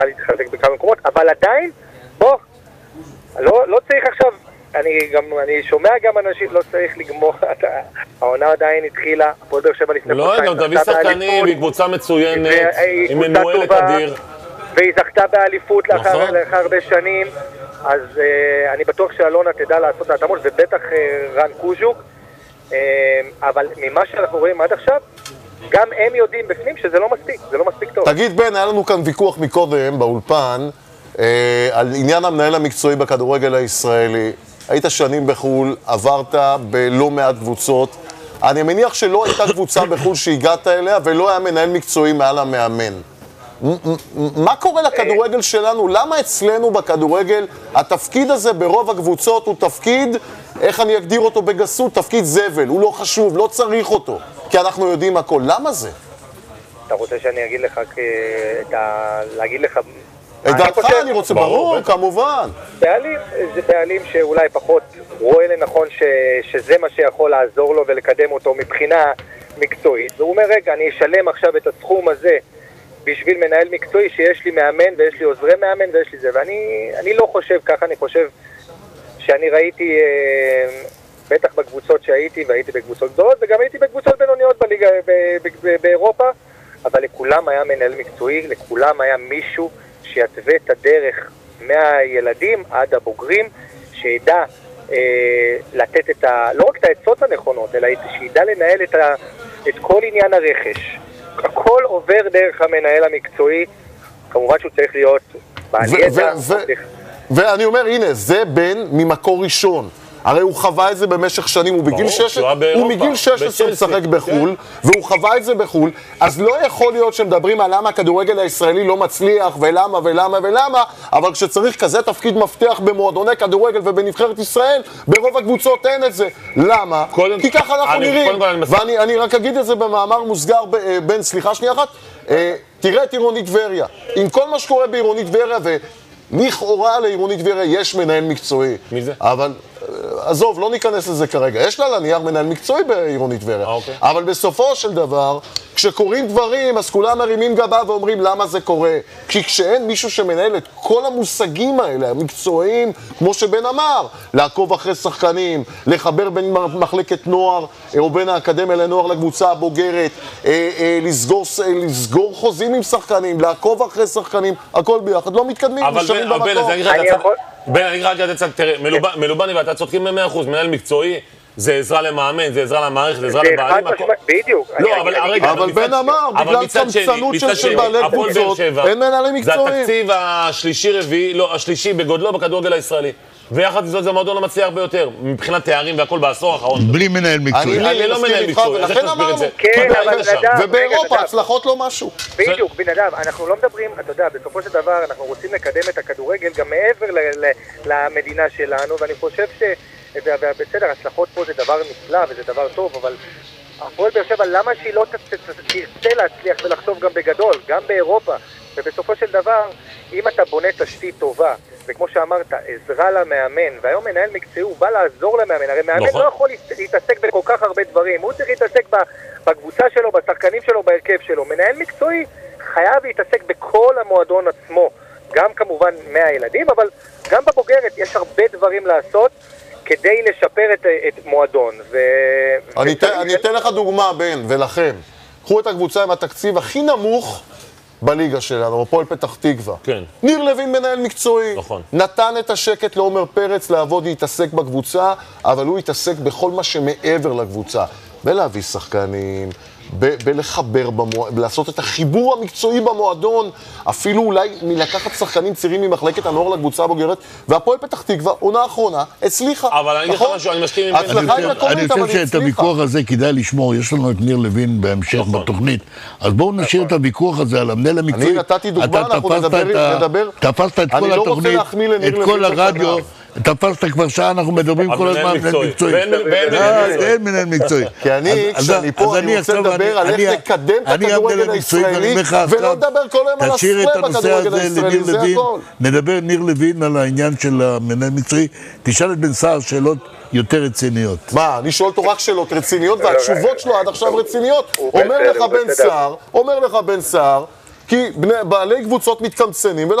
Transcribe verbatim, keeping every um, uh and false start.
להתחזק בכמה מקומות, אבל עדיין, בוא, לא, לא צריך עכשיו, אני גם, אני שומע גם אנשים, לא צריך לגמור, העונה עדיין התחילה, הפועל באר שבע לפני לא, גם תביא שחקנים, היא קבוצה מצוינת, היא מנוהלת אדיר. והיא זכתה באליפות לאחר הרבה שנים, אז אני בטוח שאלונה תדע לעשות את ההתאמות, ובטח רן קוז'וק, אבל ממה שאנחנו רואים עד עכשיו, גם הם יודעים בפנים שזה לא מספיק, זה לא מספיק טוב. תגיד בן, היה לנו כאן ויכוח מקודם באולפן על עניין המנהל המקצועי בכדורגל הישראלי. היית שנים בחול, עברת בלא מעט קבוצות. אני מניח שלא הייתה קבוצה בחול שהגעת אליה ולא היה מנהל מקצועי מעל המאמן. מה קורה לכדורגל שלנו? למה אצלנו בכדורגל התפקיד הזה ברוב הקבוצות הוא תפקיד, איך אני אגדיר אותו בגסות, תפקיד זבל, הוא לא חשוב, לא צריך אותו, כי אנחנו יודעים הכל. למה זה? אתה רוצה שאני אגיד לך, להגיד לך... את דעתך אני רוצה, ברור, כמובן. בעלים, זה בעלים שאולי פחות רואה לנכון שזה מה שיכול לעזור לו ולקדם אותו מבחינה מקצועית, והוא אומר, רגע, אני אשלם עכשיו את הסכום הזה בשביל מנהל מקצועי שיש לי מאמן ויש לי עוזרי מאמן ויש לי זה, ואני אני לא חושב ככה, אני חושב שאני ראיתי, אה, בטח בקבוצות שהייתי, והייתי בקבוצות גדולות, וגם הייתי בקבוצות בינוניות בליגה, באירופה, אבל לכולם היה מנהל מקצועי, לכולם היה מישהו שיתווה את הדרך מהילדים עד הבוגרים, שידע אה, לתת את ה... לא רק את העצות הנכונות, אלא שידע לנהל את, ה, את כל עניין הרכש. הכל עובר דרך המנהל המקצועי, כמובן שהוא צריך להיות בעל ידע. ואני אומר, הנה, זה בן ממקור ראשון. הרי הוא חווה את זה במשך שנים, הוא בגיל שש עשרה משחק בחול, והוא חווה את זה בחול, אז לא יכול להיות שמדברים על למה הכדורגל הישראלי לא מצליח, ולמה ולמה ולמה, אבל כשצריך כזה תפקיד מפתח במועדוני כדורגל ובנבחרת ישראל, ברוב הקבוצות אין את זה. למה? כי ככה אנחנו נראים. ואני רק אגיד את זה במאמר מוסגר בין, סליחה שנייה אחת, תראה את עירונית טבריה. עם כל מה שקורה בעירונית טבריה, ולכאורה לעירונית טבריה יש מנהל מקצועי. מי זה? אבל... עזוב, לא ניכנס לזה כרגע. יש לה לנייר מנהל מקצועי בעירונית טבריה. אוקיי. אבל בסופו של דבר, כשקורים דברים, אז כולם מרימים גבה ואומרים למה זה קורה. כי כשאין מישהו שמנהל את כל המושגים האלה, המקצועיים, כמו שבן אמר, לעקוב אחרי שחקנים, לחבר בין מחלקת נוער או בין האקדמיה לנוער לקבוצה הבוגרת, אה, אה, לסגור, לסגור חוזים עם שחקנים, לעקוב אחרי שחקנים, הכל ביחד. לא מתקדמים, נשארים במקום. בן, אני רק אגיד, תראה, מלובני ואתה צודקים ב-מאה אחוז, מנהל מקצועי, זה עזרה למאמן, זה עזרה למערכת, זה עזרה לבעלים. בדיוק. לא, אבל הרגע... אבל בן אמר, בגלל קמצנות של בעלי קבוצות, אין מנהלים מקצועיים. זה התקציב השלישי-רביעי, לא, השלישי בגודלו בכדורגל הישראלי. ויחד זאת זה המועדון המצליח ביותר, מבחינת תארים והכל בעשור האחרון. בלי מנהל מקצועי. אני לא מנהל מקצועי, לכן אמרנו. ובאירופה הצלחות לא משהו. בדיוק, בן אדם, אנחנו לא מדברים, אתה יודע, בסופו של דבר אנחנו רוצים לקדם את הכדורגל גם מעבר למדינה שלנו, ואני חושב ש... ובסדר, הצלחות פה זה דבר נפלא וזה דבר טוב, אבל הפועל באר שבע, למה שהיא לא תרצה להצליח ולחשוב גם בגדול, גם באירופה? ובסופו של דבר, אם אתה בונה תשתית טובה, וכמו שאמרת, עזרה למאמן, והיום מנהל מקצועי הוא בא לעזור למאמן, הרי מאמן לא יכול להתעסק בכל כך הרבה דברים, הוא צריך להתעסק בקבוצה שלו, בשחקנים שלו, בהרכב שלו. מנהל מקצועי חייב להתעסק בכל המועדון עצמו, גם כמובן מהילדים, אבל גם בבוגרת יש הרבה דברים לעשות כדי לשפר את, את מועדון. ו... אני, ת, אני אתן לך דוגמה, בן, ולכם. קחו את הקבוצה עם התקציב הכי נמוך בליגה שלנו, בפועל פתח תקווה. כן. ניר לוין מנהל מקצועי. נכון. נתן את השקט לעומר פרץ לעבוד, להתעסק בקבוצה, אבל הוא התעסק בכל מה שמעבר לקבוצה. בלהביא שחקנים, ב- בלחבר, במוע... לעשות את החיבור המקצועי במועדון, אפילו אולי מלקחת שחקנים צעירים ממחלקת הנוער לקבוצה הבוגרת, והפועל פתח תקווה, עונה אחרונה, הצליחה. אבל אני אגיד לך משהו, אני מסכים עם בן. אני חושב שאת הוויכוח הזה כדאי לשמור, יש לנו את ניר לוין בהמשך בתוכנית, אז בואו נשאיר את הוויכוח הזה על המנהל המקצועי. אני נתתי דוגמה, אנחנו נדבר. תפסת את כל התוכנית, את כל הרדיו, תפסת כבר שעה, אנחנו מדברים כל הזמן על מנהל מקצועי. אין מנהל מקצועי. כי אני, כשאני פה, אני רוצה לדבר על איך לקדם את הכדורגל הישראלי, ולא לדבר כל היום על הספרי בכדורגל הישראלי, זה הכל. נדבר ניר לוין על העניין של המנהל מקצועי, תשאל את בן סער שאלות יותר רציניות. מה, אני שואל אותו רק שאלות רציניות, והתשובות שלו עד עכשיו רציניות. אומר לך בן סער, אומר לך בן סער, כי בעלי קבוצות מתקמצנים,